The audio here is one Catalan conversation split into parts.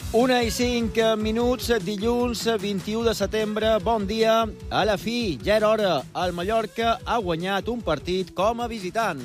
1:05, dilluns 21 de setembre. Bon dia. A la fi, ja era hora. El Mallorca ha guanyat un partit com a visitant.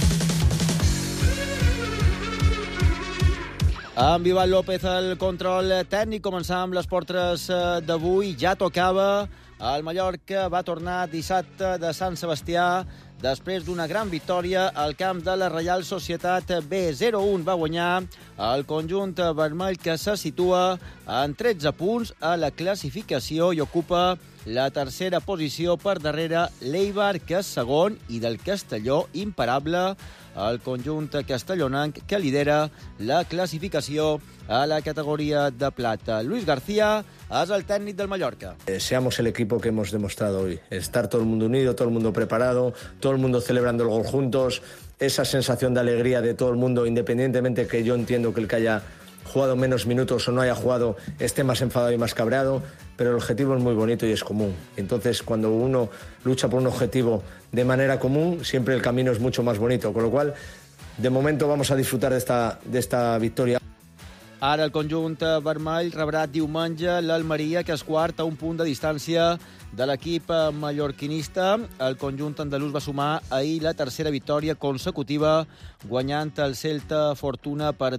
Amb Ivan López al control tècnic, començar amb les portres d'avui. Ja tocava. El Mallorca va tornar dissabte de Sant Sebastià després d'una gran victòria al camp de la Reial Societat B. 0-1 va guanyar el conjunt vermell, que se situa en 13 punts a la classificació i ocupa la tercera posició per darrere l'Eibar, que és segon, i del Castelló, imparable, el conjunt castellonenc que lidera la classificació a la categoria de plata. Luis García és el tècnic del Mallorca. Seamos el equipo que hemos demostrado hoy. Estar todo el mundo unido, todo el mundo preparado, todo el mundo celebrando el gol juntos, esa sensación de alegría de todo el mundo, independientemente que yo entiendo que el que haya jugado menos minutos o no haya jugado esté más enfadado y más cabreado, pero el objetivo es muy bonito y es común. Entonces, cuando uno lucha por un objetivo de manera común, siempre el camino es mucho más bonito. Con lo cual, de momento vamos a disfrutar de esta victoria. Ara el conjunt vermell rebrà diumenge l'Almeria, que és quart a un punt de distància de l'equip mallorquinista. El conjunt andalús va sumar ahir la tercera victòria consecutiva, guanyant el Celta Fortuna per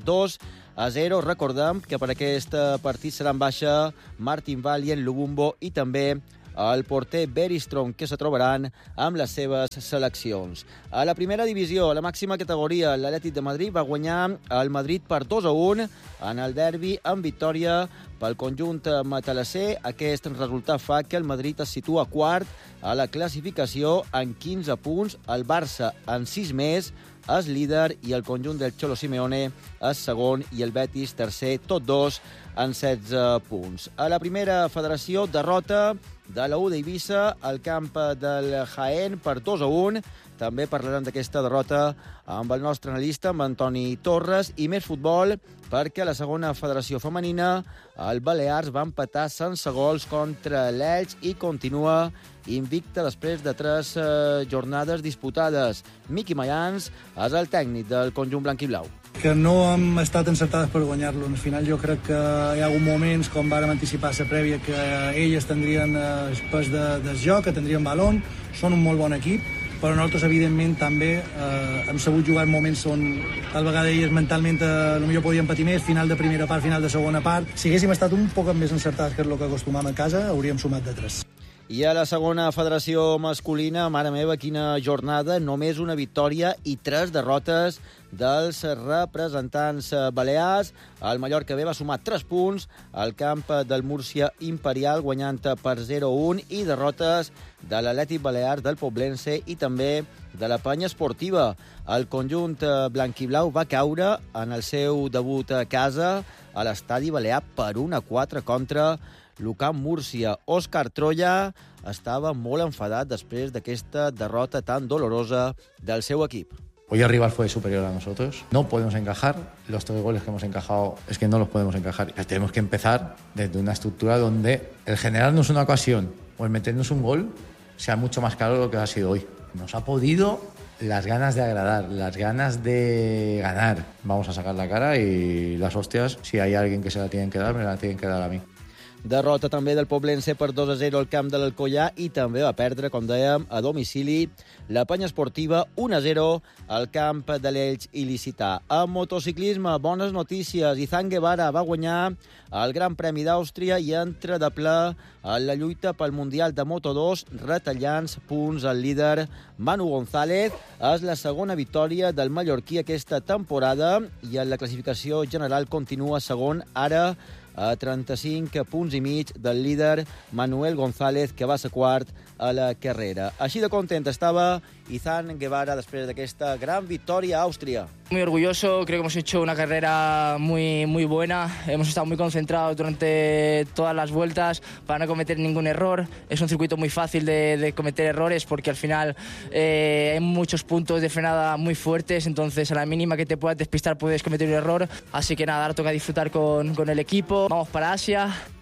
2-0. Recordem que per aquest partit serà en baixa Martin Valient, Lubumbo i també el porter Bergström, que se trobaran amb les seves seleccions. A la primera divisió, a la màxima categoria, l'Atlètic de Madrid va guanyar el Madrid per 2-1 en el derbi, amb victòria pel conjunt matalasser. Aquest resultat fa que el Madrid es situa quart a la classificació en 15 punts. El Barça, en 6 més, és líder, i el conjunt del Cholo Simeone és segon, i el Betis tercer, tots dos en 16 punts. A la primera federació, derrota de la U d'Eivissa al camp del Jaén per 2-1. També parlarem d'aquesta derrota amb el nostre analista, amb Antoni Torres. I més futbol, perquè a la segona federació femenina el Balears va empatar sense gols contra l'Elx i continua invicta després de 3 jornades disputades. Miqui Mayans és el tècnic del conjunt blanc i blau. Que no hem estat encertades per guanyar-lo. Al final jo crec que hi ha hagut moments, com vàrem anticipar a la prèvia, que elles tindrien el pes del joc, que tindrien balon, són un molt bon equip, però nosaltres, evidentment, també hem sabut jugar en moments on tal vegada elles mentalment potser podien patir més, final de primera part, final de segona part. Si haguéssim estat un poc més encertats que és el que acostumam a casa, hauríem sumat de 3. I a la segona federació masculina, mare meva, quina jornada, només una victòria i 3 derrotes dels representants balears. El Mallorca B va sumar 3 punts al camp del Múrcia Imperial, guanyant per 0-1, i derrotes de l'Atlètic Balear, del Poblense i també de la Penya Esportiva. El conjunt blanquiblau va caure en el seu debut a casa a l'estadi balear per 1-4 contra l'UCAM Múrcia. Òscar Troya estava molt enfadat després d'aquesta derrota tan dolorosa del seu equip. Hoy el rival fue superior a nosotros. No podemos encajar. Los 3 goles que hemos encajado es que no los podemos encajar. Tenemos que empezar desde una estructura donde el generarnos una ocasión o el meternos un gol sea mucho más claro de lo que ha sido hoy. Nos ha podido las ganas de agradar, las ganas de ganar. Vamos a sacar la cara y las hostias, si hay alguien que se la tienen que dar, me la tienen que dar a mí. Derrota també del Poblense per 2-0 al camp de l'Alcoià, i també va perdre, com dèiem, a domicili la Penya Esportiva 1-0 al camp de l'Elx il·licità. A motociclisme, bones notícies. Izan Guevara va guanyar el Gran Premi d'Àustria i entra de ple a la lluita pel Mundial de Moto2, retallant punts al líder Manu González. És la segona victòria del mallorquí aquesta temporada, i en la classificació general continua segon, ara a 35 punts i mig del líder Manuel González, que va ser quart a la carrera. Així de content estava Izan Guevara después de esta gran victoria a Austria. Muy orgulloso, creo que hemos hecho una carrera muy buena, hemos estado muy concentrados durante todas las vueltas para no cometer ningún error. Es un circuito muy fácil de cometer errores porque al final hay muchos puntos de frenada muy fuertes, entonces a la mínima que te puedas despistar puedes cometer un error. Así que nada, ahora toca disfrutar con el equipo. Vamos para Asia.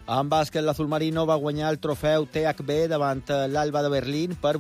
En bàsquet, l'Azul Marino va guanyar el trofeu THB davant l'Alba de Berlín per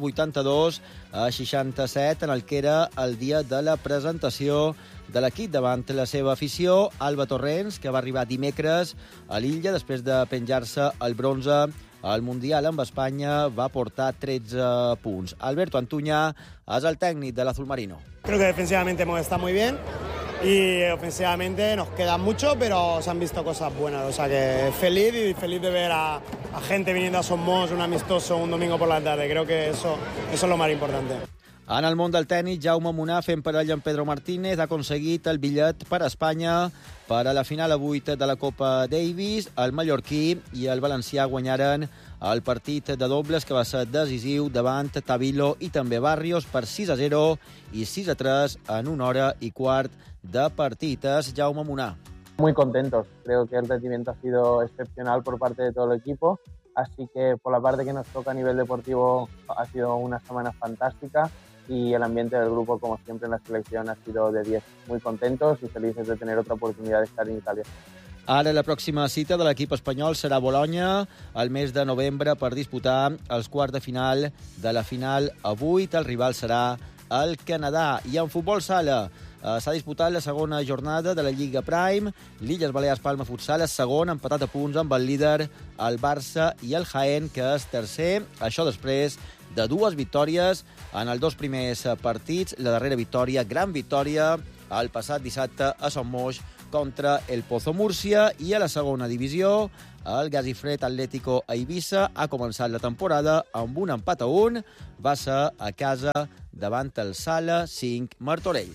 82-67, en el que era el dia de la presentació de l'equip davant la seva afició. Alba Torrents, que va arribar dimecres a l'Illa després de penjar-se el bronze al Mundial amb Espanya, va portar 13 punts. Alberto Antuña és el tècnic de l'Azul Marino. Creo que defensivamente hemos estado muy bien y ofensivamente nos queda mucho, pero se han visto cosas buenas. O sea que feliz de ver a gente viniendo a Somos, un amistoso, un domingo por la tarde. Creo que eso es lo más importante. En el món del tenis, Jaume Munà, fent parella amb Pedro Martínez, ha aconseguit el bitllet per a Espanya per a la final a 8 de la Copa Davis. El mallorquí i el valencià guanyaren el partit de dobles, que va ser decisiu davant Tavilo i també Barrios per 6-0 i 6-3 en 1 hora i quart de partides. Jaume Munà. Muy contentos. Creo que el rendimiento ha sido excepcional por parte de todo el equipo. Así que por la parte que nos toca a nivel deportivo ha sido una semana fantástica y el ambiente del grupo, como siempre en la selección, ha sido de 10. Muy contentos y felices de tener otra oportunidad de estar en Italia. Ara la pròxima cita de l'equip espanyol serà a Bolonya el mes de novembre per disputar els quarts de final de la final a 8. El rival serà el Canadà. I en futbol sala s'ha disputat la segona jornada de la Lliga Prime. L'Illes Balears Palma Futsal és segon, empatat a punts amb el líder, el Barça, i el Jaén, que és tercer. Això després de 2 victòries en els 2 primers partits. La darrera victòria, gran victòria, el passat dissabte a Son Moix contra el Pozo Múrcia. I a la segona divisió, el Gasifred Atlético a Eivissa ha començat la temporada amb un empat a 1. Va ser a casa davant el Sala 5 Martorell.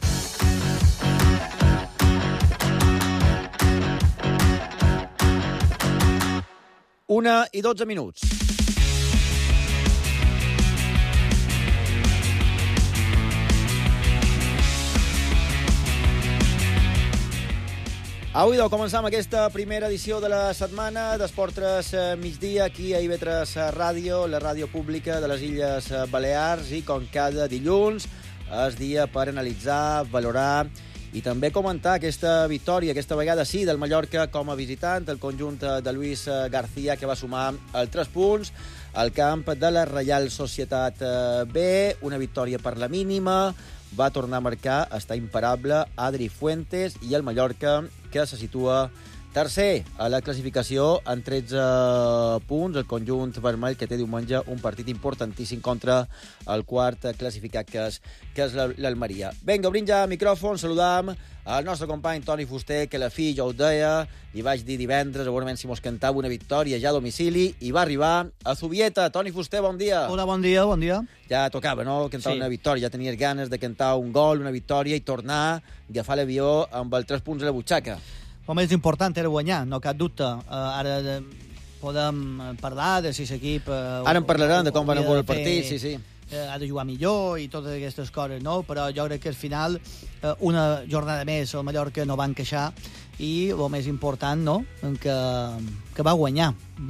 Una i 12 minuts. Avui començam aquesta primera edició de la setmana d'Esport3 migdia aquí a IB3 Ràdio, la ràdio pública de les Illes Balears, i com cada dilluns és dia per analitzar, valorar i també comentar aquesta victòria, aquesta vegada sí, del Mallorca com a visitant, el conjunt de Luis García, que va sumar el 3 punts al camp de la Reial Societat B, una victòria per la mínima. Va tornar a marcar, està imparable, Adri Fuentes, i el Mallorca, que se situa tercer a la classificació en 13 punts. El conjunt vermell, que té diumenge un partit importantíssim contra el quart classificat, que és l'Almeria. Vinga, obrim ja micròfon, saludam el nostre company Toni Fuster, que la fi ja ho deia, li vaig dir divendres, segurament si mos cantava una victòria ja a domicili, i va arribar a Zubieta. Toni Fuster, bon dia. Hola, bon dia, bon dia. Ja tocava, no?, cantar una victòria, ja tenies ganes de cantar un gol, una victòria, i tornar a agafar l'avió amb els 3 punts a la butxaca. El més important era guanyar, no cap dubte. Ara podem parlar de si l'equip... Ara en parlarem de com van anar el partit, sí. Ha de jugar millor i totes aquestes coses, no? Però jo crec que al final una jornada més el Mallorca no va encaixar, i el més important, no?, que va guanyar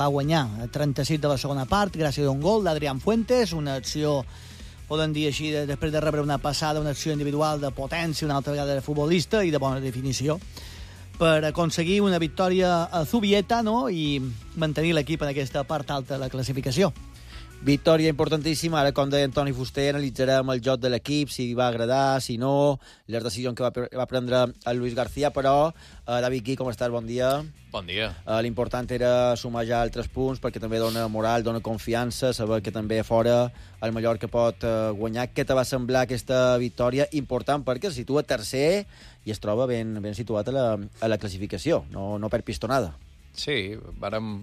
a 36 de la segona part gràcies a un gol d'Adrián Fuentes, una acció, podem dir així, després de rebre una passada, una acció individual de potència, una altra vegada de futbolista i de bona definició, per aconseguir una victòria a Zubieta, no?, i mantenir l'equip en aquesta part alta de la classificació. Victòria importantíssima. Ara, com deia Toni Fuster, analitzarem el joc de l'equip, si va agradar, si no, les decisions que va prendre el Luis García, però David Gui, com estàs? Bon dia. Bon dia. L'important era sumar ja els 3 punts, perquè també dona moral, dona confiança, saber que també a fora el Mallorca pot guanyar. Què te va semblar aquesta victòria? Important perquè se situa tercer i es troba ben situat a la classificació, no per pistonada. Sí, vàrem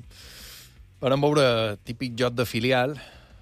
veure típic joc de filial,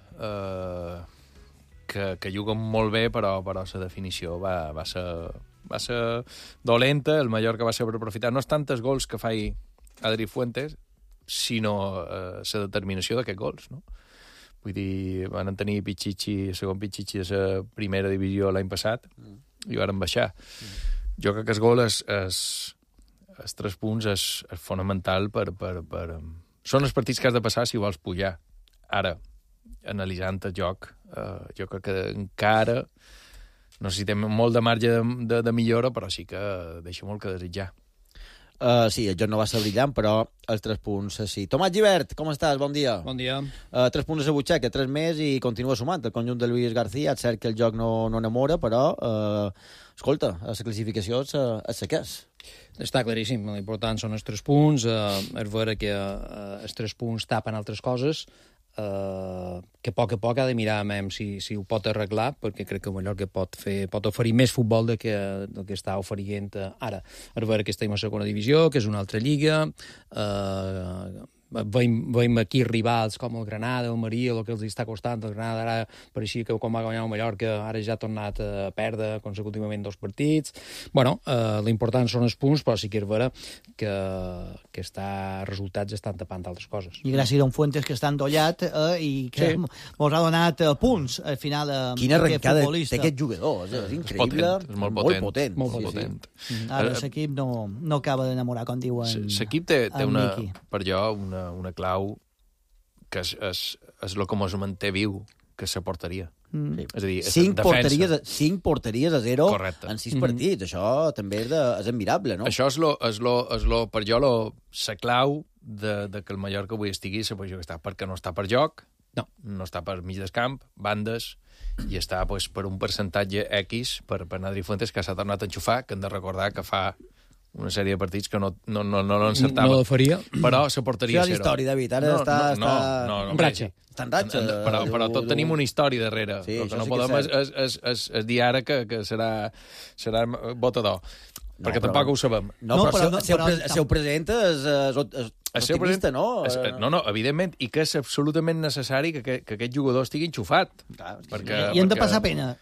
que juguen molt bé, però la definició va ser dolenta. El Mallorca va saber aprofitar no és tant els gols que fa Adri Fuentes, sinó la determinació d'aquests gols, no? Vull dir, van tenir segon Pichichi a la primera divisió l'any passat i van baixar. Jo crec que el gol, els 3 punts, és fonamental per són els partits que has de passar si vols pujar. Ara, analitzant el joc, jo crec que encara necessitem molt de marge de millora, però sí que deixa molt que desitjar. Sí, el joc no va ser brillant, però els 3 punts sí. Tomàs Gibert, com estàs? Bon dia. Bon dia. 3 punts de butxaca, 3 més i continua sumant el conjunt de Luis García. És cert que el joc no enamora, però, escolta, la classificació és què és. Està claríssim, l'important són els 3 punts, és vera que els 3 punts tapen altres coses, que a poc ha de mirar si ho pot arreglar, perquè crec que el Mallorca pot oferir més futbol del que està oferint ara. És vera que estem a segona divisió, que és una altra lliga, veiem aquí rivals com el Granada, el Maria, el que els està costant. El Granada ara pareixia que quan va guanyar el Mallorca ara ja ha tornat a perdre consecutivament 2 partits. Bueno, l'important són els punts, però sí que és vera que els resultats estan tapant altres coses. I gràcies a un Fuentes que està endollat i que mos ha donat punts al final. Quina arrencada té aquest jugador, és increïble. És molt potent. Molt potent. Ara l'equip no acaba d'enamorar, com diuen. L'equip té per jo una clau que és el que mos manté viu, que és la porteria. És a dir, 5 porteries a 0 correcte. en 6 partits. Això també és admirable, no? Això és per jo la clau de que el Mallorca avui estigui a la posició que està, perquè no està per joc, no està per mig del camp, bandes, i està per un percentatge X per Adri Fuentes, que s'ha tornat a enxufar, que hem de recordar que fa una sèrie de partits que no l'encertava. No la faria. Però la porteria és història, David. Ara està en ratxa. Està en ratxa. Però tot tenim una història darrere. El que no podem és dir ara que serà botador. Perquè tampoc ho sabem. Però el seu present és optimista, no? No, evidentment, i que és absolutament necessari que aquest jugador estigui enxufat. I hem de passar pena.